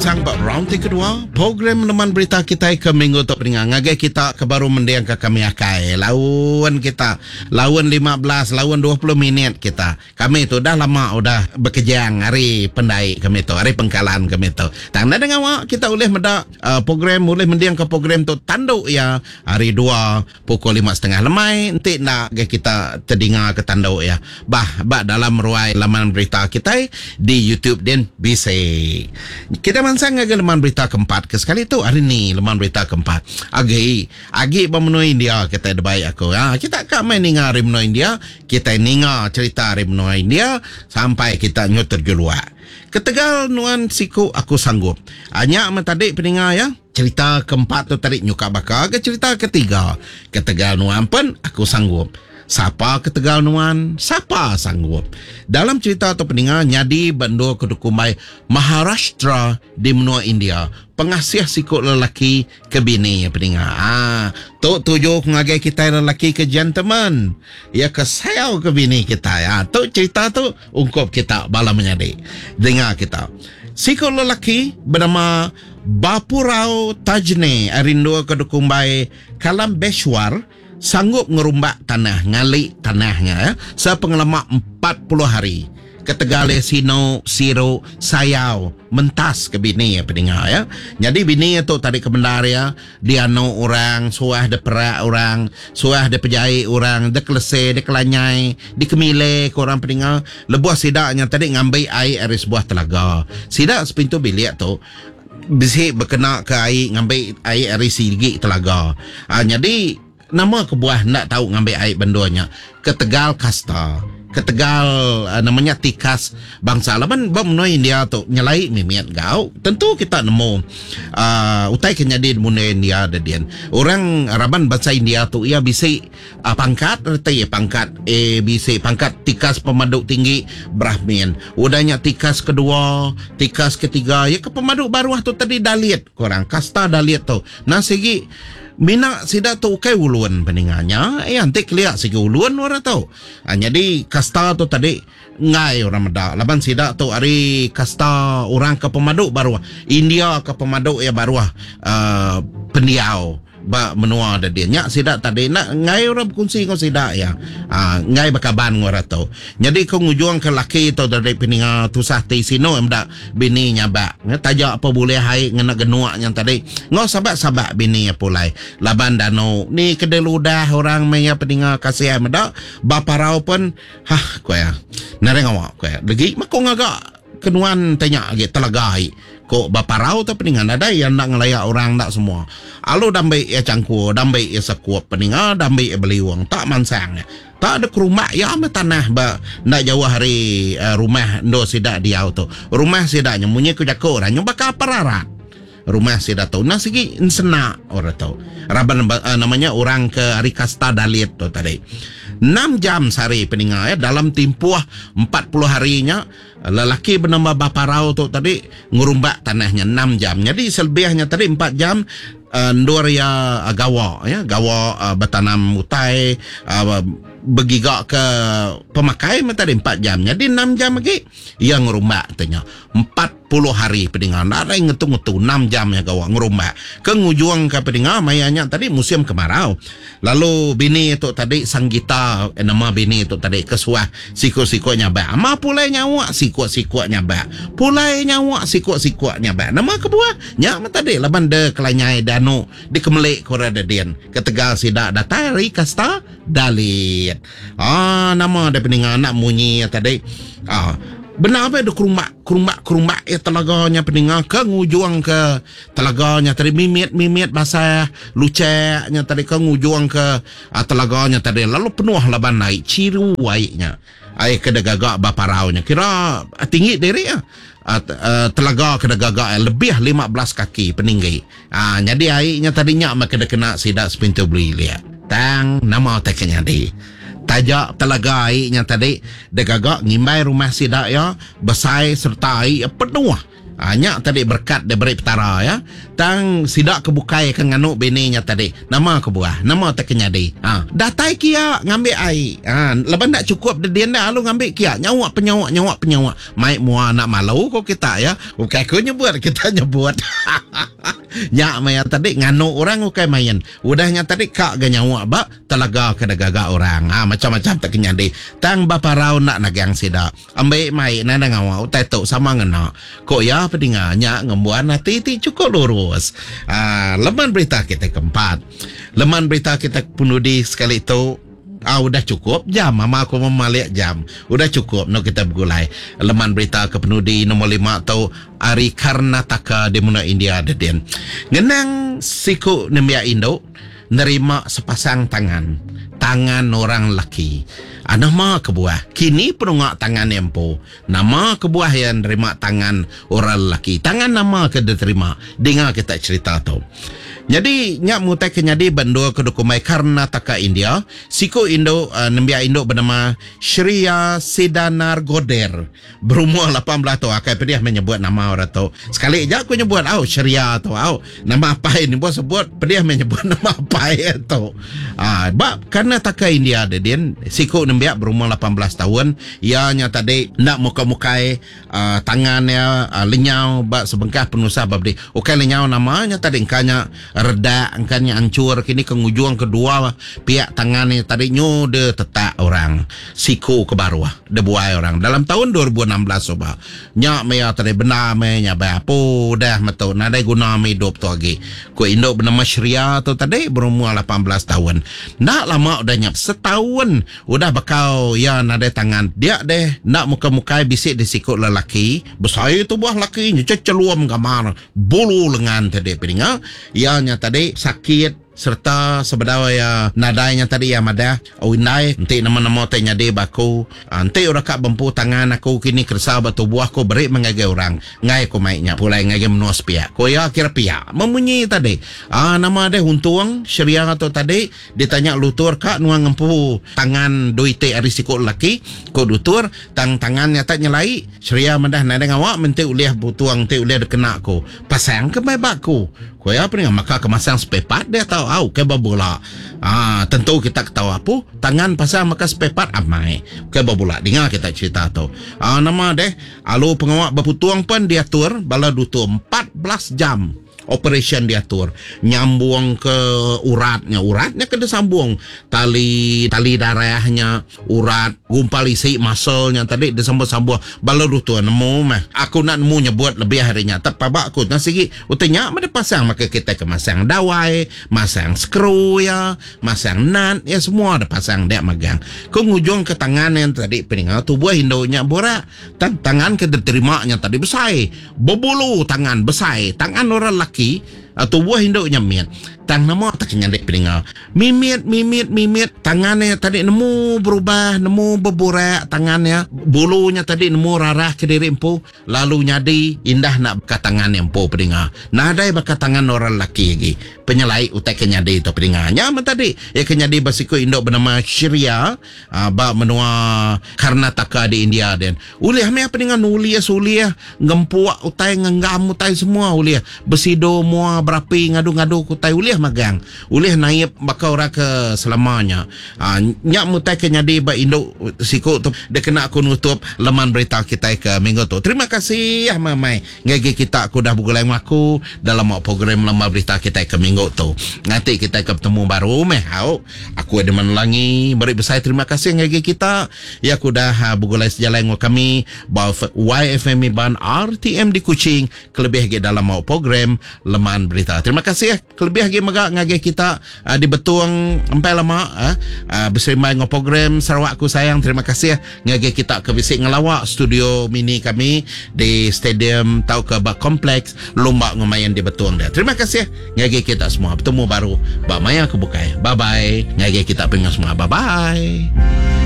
datang buat round kedua program Leman Berita kita ke minggu tu pendengar. Ngagai kita ke baru mendiang ke kami akai. Lawan kita. Lawan 15, lawan 20 minit kita. Kami tu dah lama udah berkejang hari pendai kami tu. Hari pengkalan kami tu. Tanda dengan awak kita boleh mendak program, boleh mendiang ke program tu tanduk ya. Hari 2 pukul 5.30 lemai. Nanti nak kita terdengar ke tanduk ya. Bah dalam ruai Laman Berita kita di YouTube dan bisa. Kita mansang agak Leman Berita keempat ke sekali tu hari ni Leman Berita keempat agi memenuhi India kita ada baik aku kita akan main ninga rimno India kita ninga cerita rimno India sampai kita nyoter keluar ke Tegal nuan siku aku sanggup hanya tadi peninga ya cerita keempat tu tadi nyuka bakal ke cerita ketiga ke Tegal nuan pun aku sanggup. Siapa ke Tegal nuan? Siapa sanggup? Dalam cerita atau peninga nyadi bandu kedukumai Maharashtra di menua India. Pengasih sikut lelaki ke bini peninga. Tu tujuh ngagai kita lelaki ke gentleman. Ya ke sayau ke bini kita ya. Tu cerita tu ungkap kita bala menyadi. Dengar kita. Sikut lelaki bernama Bapurao Tajne arindu kedukumai Kalambeshwar sanggup ngerumbak tanah, ngalik tanahnya ya, sepengalaman 40 hari. Ketegale sino siro sayau mentas ke bini ya pendengar ya. Jadi bini itu tadi ke bendar ya, dia no orang suah de perak orang, suah de pejai orang, de kelese, de kelanyai, di kemile ke orang pendengar. Lebuah sidaknya tadi ngambil air dari sebuah telaga. Sidak sepintu bilik tu bisik berkena ke air, ngambil air dari sigi telaga. Jadi nama kebuah nak tahu ngambil air benduanya ke Tegal Kasta ke Tegal namanya tikas bangsa laban menoi India tu nyelai mimiat gau tentu kita nemu utai kenyadi mune India dadian orang Araban bahasa India tu ia bisa pangkat reti pangkat bisa pangkat tikas pemaduk tinggi Brahmin udahnya tikas kedua tikas ketiga ya ke pemaduk baruah tu tadi dalit korang kasta dalit tu nah segi mina sida tu kai uluan peninganya nanti keliak segi uluan orang tahu jadi kasta tu tadi ngai orang meda laban sida tu hari kasta orang ke pemaduk baru India ke pemaduk ya baru pendiau ba menua ada dia nyak sida tadi nak ngai orang kunci kau sida ya ngai bakaban ngora tu jadi kau ngujung ke laki tu dari peninga tu sahti sino emda bini nyaba tajak apa boleh hai ngena genuak yang tadi ngau sabak bini pulai laban danau ni kedai ludah orang maya peninga kasih emda bapa rau pun kau ya nareng awak kau ya lagi mak ngagak kenuan tanya ge telagai ko bapa rau tu peningan ada yang nak ngelayak orang tak semua alu dambai ya cangku dambai ya sekuap peninga dambai ya beli uang tak mansang tak ada kerumah ya ama tanah ba nak jauh hari rumah ndo sidak dia tu rumah sidaknya munyi ku jako orang nyoba ka pararat rumah sidak tu nah segi sena orang tu raban namanya orang ke hari kasta dalit tu tadi 6 jam sehari peninga ya dalam tempoh 40 harinya lelaki bernama Bapa Rau tu tadi ngurumbak tanahnya 6 jam jadi selebihnya tadi 4 jam ndor ya gawa ya gawa bertanam utai begigak ke pemakai tadi 4 jam jadi 6 jam lagi yang ngurumbak tanya 40 hari pendengar ada yang ngetung-ngetung 6 jam ya gawa ngurumbak ke ngujung ke pendengar mayanya tadi musim kemarau lalu bini itu tadi Sanggita nama bini itu tadi kesuah siku-sikunya ba ama pulai nyawa siku-sikunya ba pulai nyawa siku-sikunya ba nama kebuah nya tadi laban de kelanyai danu di kemelik korada dian ke Tegal sidak datari kasta dalit nama ada pendengar anak munyi tadi benar apa ada kerumak ya telaganya pendengar ke ngujung ke telaganya tadi mimit basah luceknya tadi ke ngujung ke telaganya tadi lalu penuh laban naik ciru waiknya ai kedagagak Bapa Raunya kira tinggi dari ya telaga kedagagak lebih 15 kaki peninggi jadi airnya tadinya mak kena sidak sepintu beli lihat tang nama teknya di tajak telaga airnya tadi degagak ngimbai rumah sidak ya besai serta air penuh Nyak tadi berkat dia beri petara ya. Tang sidak kebukai ke nganu bininya tadi. Nama kebuah, nama tak kenyadi. Datai kia ngambil air. Lepas tak cukup dia dah lalu ngambil kia. Nyawak penyawak. Mai mua nak malu kau kita ya. Bukai kau nyebut, kita nyebut. Nyak maya tadi nganu orang bukai main. Udahnya tadi kak ganyawak ba telaga kedagaga orang. Macam-macam tak kenyadi. Tang bapa rau nak nagang sidak. Ambil mai nana ngawak utai tok sama ngena. Kok ya pedinganya ngembuan hati cukup lurus. Leman berita kita keempat. Leman berita kita penudi sekali itu. Udah cukup jam. Mama aku memalik jam. Udah cukup. No kita bergulai. Leman berita ke penudi nombor 5 atau Ari Karnataka di Muna India Deden. Ngenang siku nembia Indo nerima sepasang tangan orang laki. Nama kebuah kini penungak tangan empo. Nama kebuah yang nerima tangan orang laki. Tangan nama ke diterima. Dengar kita cerita tu. Jadi nyak mutai kenyadi bandua ke dokumai Karnataka India. Siku Indo nembia Indo bernama Shriya Sidanar Goder. Berumur 18 tahun. Akai pediah menyebut nama orang tu. Sekali aja aku nyebut Shriya tu. Nama apa ini bos sebut pediah menyebut nama apa itu. Karnataka India dia siku nembia berumur 18 tahun. Ianya tadi nak muka-mukai tangannya lenyau bak sebengkah penusah babdi. Okey lenyau namanya tadi engkanya reda, engkanya hancur. Kini kengujung kedua pihak tangannya tadi de tetak orang siku ke bawah de buai orang dalam tahun 2016 coba nyak mea tadi benar me nya ba apa dah metu nadai guna me hidup tu lagi ko Indo bernama Shriya tu tadi berumur 18 tahun nak lama udah nyap setahun udah bakal ya nadai tangan dia deh nak muka-mukai bisik di siku lelaki besar tu buah laki nya celuam gamar bulu lengan tadi piringa ya nya tadi sakit serta sebedawa ya nadainya tadi ya mada awinai nanti nama-nama tanya de baku nanti orang kak bempu tangan aku kini kersa batu buah ko beri mengagai orang ngai ko mainnya pulai ngagai menuas pihak ko ya kira pihak memunyi tadi nama de huntuang Shriya atau tadi ditanya lutur kak nuang ngempu tangan doite arisiko laki ko lutur tangannya tak nyelai Shriya madah nadai ngawak menti uliah butuang te uliah dekena ko pasang ke mai baku ko ya apa ni maka kemasang spepat dia tahu ke babola. Tentu kita tahu apa tangan pasang maka spepat amai ke babola. Dengar kita cerita tu. Nama deh alu pengawak berputuang pun diatur bala dutu 14 jam. Operation diatur nyambung ke uratnya kena sambung tali darahnya urat gumpal isi muscle-nya tadi disambung baru tu nemu mah aku nak nemu nyebut lebih harinya tapi aku nak sigi utanya ada pasang maka kita ke masang dawai masang skru ya masang nut ya semua ada pasang dia magang ke ngujung ke tangan yang tadi peningal tubuh Hindonya borak tangan ke diterimanya tadi besar bebulu tangan besar tangan orang laki atau buah Hindonya miat tang nama tak nyandek peningal mimit tangannya tadi nemu berubah nemu berborak tangannya bulunya tadi nemu rarah ke diri empu lalu nyadi indah nak bekat tangan empu peningal nadai bekat tangan orang laki lagi penyelai utai kenyadi itu peninggalnya tadi ya kenyadi basiku Indo bernama Shriya ba menua Karnataka di India dan uliah me peningal nuliah suliah ngempuak utai ngenggam utai semua uliah besido mua berapi ngadu-ngadu kutai uliah magang uliah naib bakal orang ke selamanya nyak mutai kenyadi ba Indo siku tu dia kena aku nutup leman berita kita ke minggu tu terima kasih mamai ngagi kita aku dah bergulai aku dalam program leman berita kita ke minggu tu nanti kita ketemu baru aku ada menelangi beri besar terima kasih ngagi kita ya aku dah bergulai sejalan dengan kami bawa YFM Ban RTM di Kuching kelebih lagi dalam program leman berita terima kasih kelebih lagi magak ngagi kita di betuang empai lama bersama dengan program Sarawakku sayang terima kasih ngagi kita ke bisik ngelawak studio mini kami di stadium tau ke bak kompleks lomba ngemayan di betuang dia terima kasih ngagi kita semua bertemu baru bak maya kebukai bye bye ngagi kita pengen semua bye bye